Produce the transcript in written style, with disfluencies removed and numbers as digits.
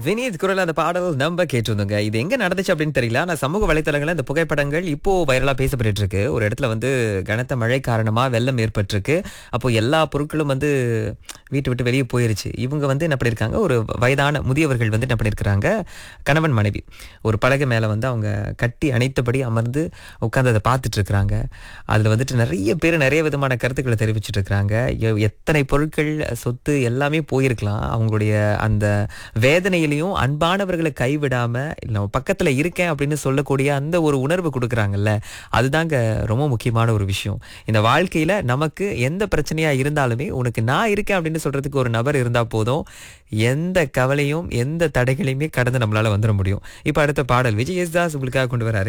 வினீத் குரல் அந்த பாடல் நம்ம கேட்டிருந்தோங்க. இது எங்க நடந்துச்சு அப்படின்னு தெரியல. ஆனா சமூக வலைத்தளங்கள்ல இந்த புகைப்படங்கள் இப்போ வைரலா பேசப்பட்டு இருக்கு. ஒரு இடத்துல வந்து கனத்த மழை காரணமா வெள்ளம் ஏற்பட்டிருக்கு. அப்போ எல்லா பொருட்களும் வந்து வீட்டை விட்டு வெளியே போயிருச்சு. இவங்க வந்து என்ன பண்ணிருக்காங்க, ஒரு வயதான முதியவர்கள் வந்து என்ன பண்ணிருக்காங்க, கணவன் மனைவி ஒரு பலகை மேல வந்து அவங்க கட்டி அணைத்தபடி அமர்ந்து உட்கார்ந்து அதை பார்த்துட்டு இருக்கிறாங்க. அதுல வந்துட்டு நிறைய பேர் நிறைய விதமான கருத்துக்களை தெரிவிச்சிட்டு இருக்கிறாங்க. எத்தனை பொருட்கள், சொத்து எல்லாமே போயிருக்கலாம். அவங்களுடைய அந்த வேதனையிலையும் அன்பானவர்களை கைவிடாம நம்ம பக்கத்துல இருக்கேன் அப்படின்னு சொல்லக்கூடிய அந்த ஒரு உணர்வு கொடுக்குறாங்கல்ல, அதுதாங்க ரொம்ப முக்கியமான ஒரு விஷயம். இந்த வாழ்க்கையில நமக்கு எந்த பிரச்சனையா இருந்தாலுமே உனக்கு நான் இருக்கேன் அப்படின்னு சொல்றதுக்கு ஒரு நபர் இருந்தா போதும், எந்த கவலையும் எந்த தடைகளையுமே கடந்து நம்மளால வந்துட முடியும். இப்ப அடுத்த பாடல் விஜய் யேசுதாஸ் உங்களுக்காக கொண்டு வராரு.